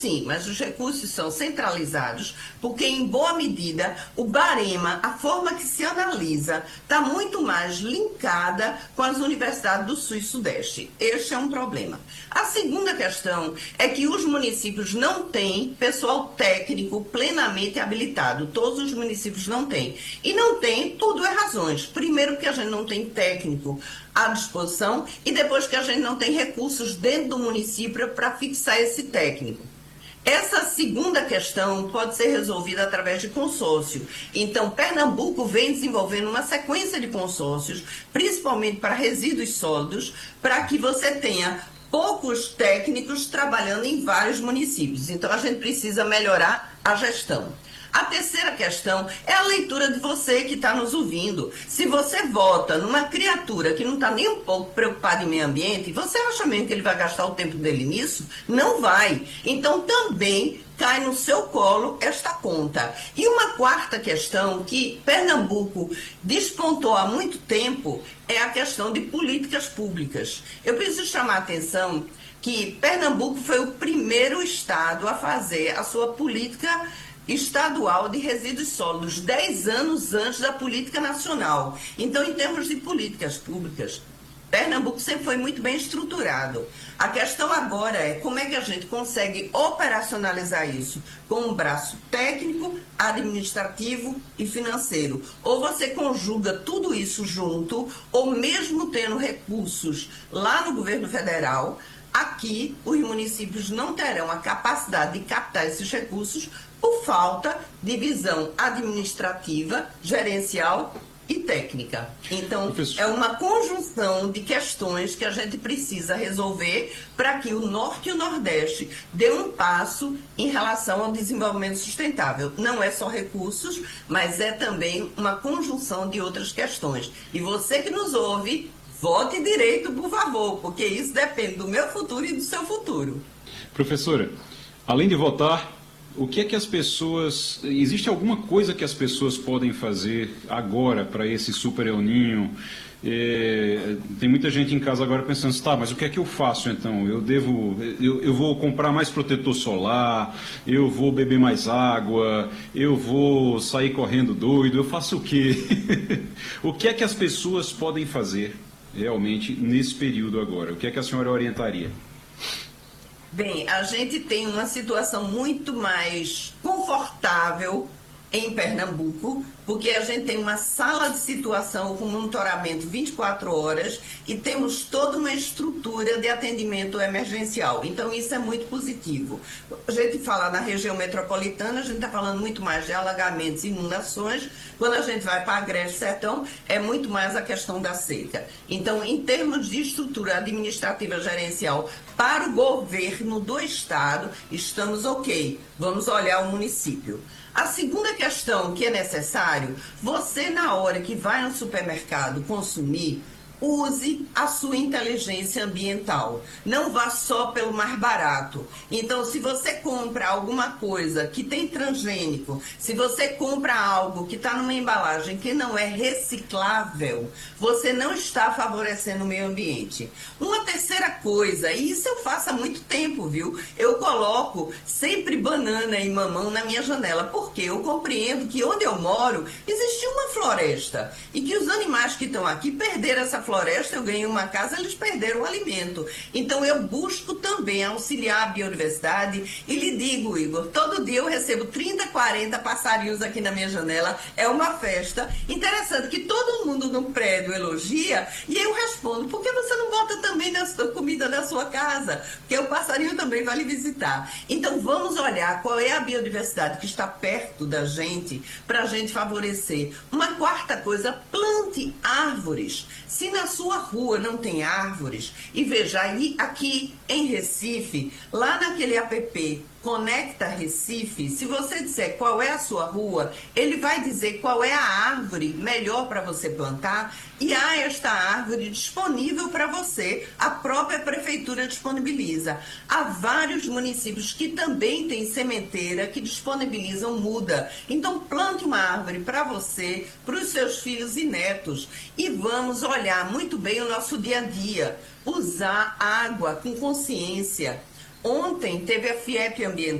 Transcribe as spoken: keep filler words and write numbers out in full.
Sim, mas os recursos são centralizados porque, em boa medida, o barema, a forma que se analisa, está muito mais linkada com as universidades do Sul e Sudeste. Este é um problema. A segunda questão é que os municípios não têm pessoal técnico plenamente habilitado. Todos os municípios não têm. E não têm por duas razões. Primeiro, que a gente não tem técnico à disposição e depois que a gente não tem recursos dentro do município para fixar esse técnico. Essa segunda questão pode ser resolvida através de consórcio. Então, Pernambuco vem desenvolvendo uma sequência de consórcios, principalmente para resíduos sólidos, para que você tenha poucos técnicos trabalhando em vários municípios. Então, a gente precisa melhorar a gestão. A terceira questão é a leitura de você que está nos ouvindo. Se você vota numa criatura que não está nem um pouco preocupada em meio ambiente, você acha mesmo que ele vai gastar o tempo dele nisso? Não vai. Então também cai no seu colo esta conta. E uma quarta questão que Pernambuco despontou há muito tempo é a questão de políticas públicas. Eu preciso chamar a atenção que Pernambuco foi o primeiro estado a fazer a sua política estadual de resíduos sólidos, dez anos antes da política nacional. Então, em termos de políticas públicas, Pernambuco sempre foi muito bem estruturado. A questão agora é como é que a gente consegue operacionalizar isso com um braço técnico, administrativo e financeiro. Ou você conjuga tudo isso junto, ou mesmo tendo recursos lá no governo federal, aqui os municípios não terão a capacidade de captar esses recursos por falta de visão administrativa, gerencial e técnica. Então, é uma conjunção de questões que a gente precisa resolver para que o Norte e o Nordeste dê um passo em relação ao desenvolvimento sustentável. Não é só recursos, mas é também uma conjunção de outras questões. E você que nos ouve, vote direito, por favor, porque isso depende do meu futuro e do seu futuro. Professora, além de votar, o que é que as pessoas... Existe alguma coisa que as pessoas podem fazer agora para esse super El Niño? É, tem muita gente em casa agora pensando, tá, mas o que é que eu faço então? Eu devo... Eu, eu vou comprar mais protetor solar, eu vou beber mais água, eu vou sair correndo doido, eu faço o quê? O que é que as pessoas podem fazer realmente nesse período agora? O que é que a senhora orientaria? Bem, a gente tem uma situação muito mais confortável em Pernambuco, porque a gente tem uma sala de situação com monitoramento vinte e quatro horas e temos toda uma estrutura de atendimento emergencial. Então, isso é muito positivo. A gente fala na região metropolitana, a gente está falando muito mais de alagamentos e inundações. Quando a gente vai para a Agreste Sertão, é muito mais a questão da seca. Então, em termos de estrutura administrativa gerencial para o governo do Estado, estamos ok. Vamos olhar o município. A segunda questão que é necessário, você na hora que vai no supermercado consumir, use a sua inteligência ambiental. Não vá só pelo mais barato. Então, se você compra alguma coisa que tem transgênico, se você compra algo que está numa embalagem que não é reciclável, você não está favorecendo o meio ambiente. Uma terceira coisa, e isso eu faço há muito tempo, viu? Eu coloco sempre banana e mamão na minha janela, porque eu compreendo que onde eu moro existe uma floresta e que os animais que estão aqui perderam essa floresta. floresta, eu ganhei uma casa, eles perderam o alimento. Então, eu busco também auxiliar a biodiversidade e lhe digo, Igor, todo dia eu recebo trinta, quarenta passarinhos aqui na minha janela, é uma festa. Interessante que todo mundo no prédio elogia e eu respondo, por que você não bota também na sua comida na sua casa? Porque o passarinho também vai lhe visitar. Então, vamos olhar qual é a biodiversidade que está perto da gente para a gente favorecer. Uma quarta coisa, plante árvores. Se na sua rua não tem árvores, e veja, aí aqui em Recife, lá naquele app Conecta Recife, se você disser qual é a sua rua, ele vai dizer qual é a árvore melhor para você plantar e há esta árvore disponível para você, a própria prefeitura disponibiliza. Há vários municípios que também têm sementeira que disponibilizam muda. Então plante uma árvore para você, para os seus filhos e netos e vamos olhar muito bem o nosso dia a dia, usar água com consciência. Ontem teve a FIEP Ambiental.